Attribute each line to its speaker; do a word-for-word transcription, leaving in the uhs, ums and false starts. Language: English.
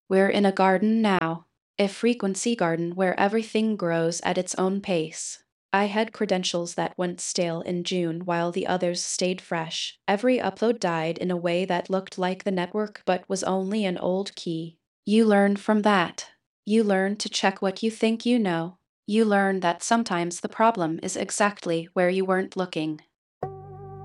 Speaker 1: We're in a garden now, a frequency garden where everything grows at its own pace. I had credentials that went stale in June while the others stayed fresh. Every upload died in a way that looked like the network but was only an old key. You learn from that. You learn to check what you think you know. You learn that sometimes the problem is exactly where you weren't looking.